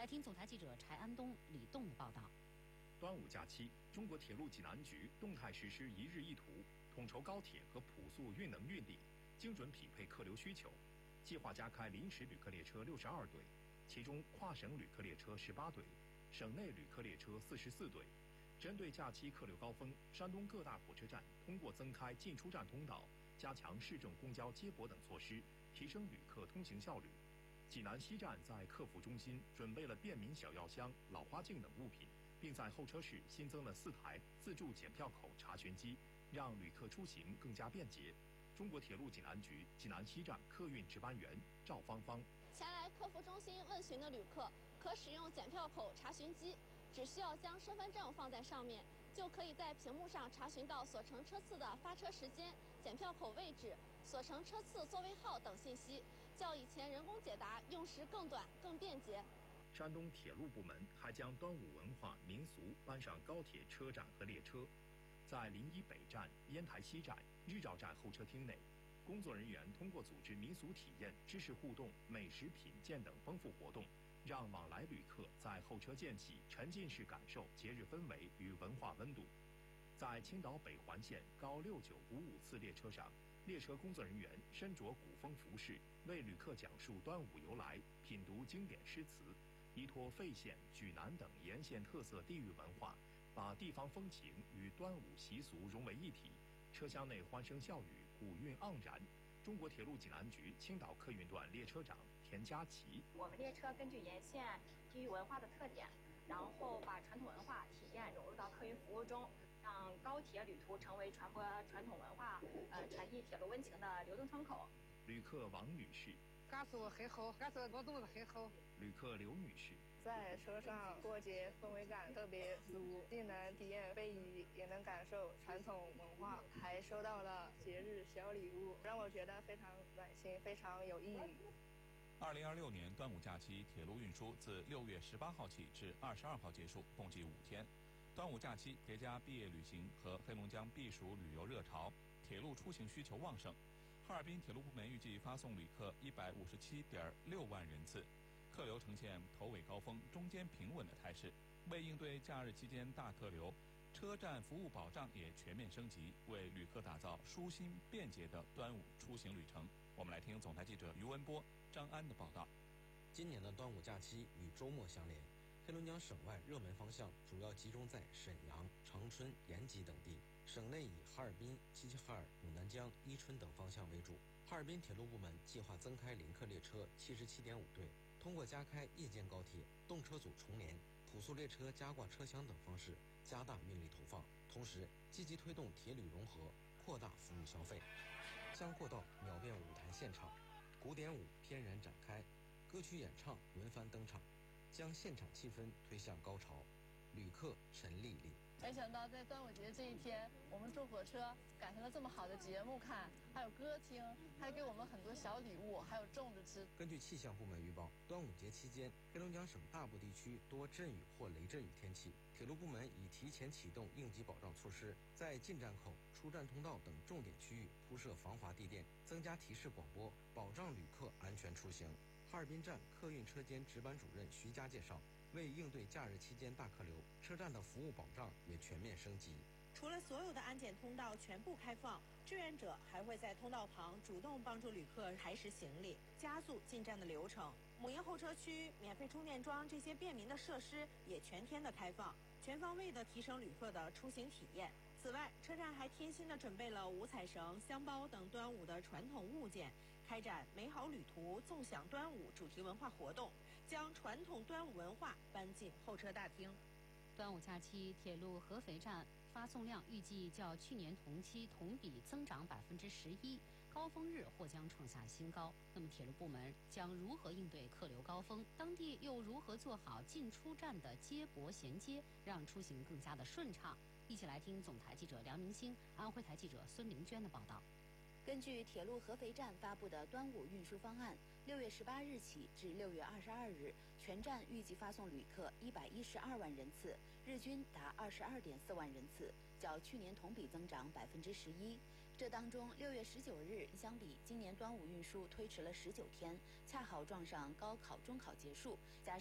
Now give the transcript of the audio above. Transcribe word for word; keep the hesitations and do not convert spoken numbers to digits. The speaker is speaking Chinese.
来听总台记者柴安东、李栋的报道。 端午假期，中国铁路济南局动态实施一日一图，统筹高铁和普速运能运力，精准匹配客流需求。计划加开临时旅客列车六十二对，其中跨省旅客列车十八对，省内旅客列车四十四对。针对假期客流高峰，山东各大火车站通过增开进出站通道、加强市政公交接驳等措施，提升旅客通行效率。济南西站在客服中心准备了便民小药箱、老花镜等物品，并在候车室新增了四台自助检票口查询机，让旅客出行更加便捷。中国铁路济南局济南西站客运值班员赵芳芳： 前来客服中心问询的旅客可使用检票口查询机，只需要将身份证放在上面，就可以在屏幕上查询到所乘车次的发车时间、检票口位置、所乘车次座位号等信息，较以前人工解答用时更短、更便捷。 山东铁路部门还将端午文化民俗搬上高铁车站和列车，在临沂北站、烟台西站、日照站候车厅内，工作人员通过组织民俗体验、知识互动、美食品鉴等丰富活动，让往来旅客在候车间隙沉浸式感受节日氛围与文化温度。在青岛北环线高六九五五次列车上，列车工作人员身着古风服饰，为旅客讲述端午由来，品读经典诗词，依托费县、莒南等沿线特色地域文化，把地方风情与端午习俗融为一体。车厢内欢声笑语，古韵盎然。中国铁路济南局青岛客运段列车长田佳琪： 我们列车根据沿线地域文化的特点，然后把传统文化体验融入到客运服务中，让高铁旅途成为传播传统文化、呃传递铁路温情的流动窗口。 旅客王女士： 感受很好，感受活动很好。 旅客刘女士： 在车上过节氛围感特别足，既能体验非遗，也能感受传统文化，还收到了节日小礼物，让我觉得非常暖心，非常有意义。 二零二六年端午假期铁路运输自六月十八号起至二十二号结束，共计五天。端午假期叠加毕业旅行和黑龙江避暑旅游热潮，铁路出行需求旺盛。哈尔滨铁路部门预计发送旅客一百五十七点六万人次，客流呈现头尾高峰、中间平稳的态势。为应对假日期间大客流，车站服务保障也全面升级，为旅客打造舒心便捷的端午出行旅程。我们来听总台记者于文波、张安的报道。 今年的端午假期与周末相连，黑龙江省外热门方向主要集中在沈阳、长春、延吉等地，省内以哈尔滨、齐齐哈尔、牡南江、伊春等方向为主。哈尔滨铁路部门计划增开临客列车七十七点五对，通过加开夜间高铁、动车组重联、普速列车加挂车厢等方式加大运力投放，同时积极推动铁旅融合，扩大服务消费。江阔道秒变舞台现场，古典舞翩然展开，歌曲演唱轮番登场，将现场气氛推向高潮。旅客陈丽丽： 没想到在端午节这一天，我们坐火车赶上了这么好的节目看，还有歌听，还给我们很多小礼物，还有粽子吃。 根据气象部门预报，端午节期间，黑龙江省大部地区多阵雨或雷阵雨天气。铁路部门已提前启动应急保障措施，在进站口、出站通道等重点区域铺设防滑地垫，增加提示广播，保障旅客安全出行。哈尔滨站客运车间值班主任徐佳介绍，为应对假日期间大客流，车站的服务保障也全面升级。 除了所有的安检通道全部开放，志愿者还会在通道旁主动帮助旅客抬拾行李，加速进站的流程。母婴候车区、免费充电桩这些便民的设施也全天的开放，全方位的提升旅客的出行体验。此外，车站还贴心地准备了五彩绳、香包等端午的传统物件，开展美好旅途纵享端午主题文化活动，将传统端午文化搬进候车大厅。 端午假期，铁路合肥站发送量预计较去年同期同比增长百分之十一，高峰日或将创下新高。那么，铁路部门将如何应对客流高峰？当地又如何做好进出站的接驳衔接，让出行更加的顺畅？一起来听总台记者梁明星、安徽台记者孙玲娟的报道。 根据铁路合肥站发布的端午运输方案，六月十八日起至六月二十二日，全站预计发送旅客一百一十二万人次，日均达二十二点四万人次，较去年同比增长百分之十一。这当中，六月十九日相比今年端午运输推迟了十九天，恰好撞上高考、中考结束，加上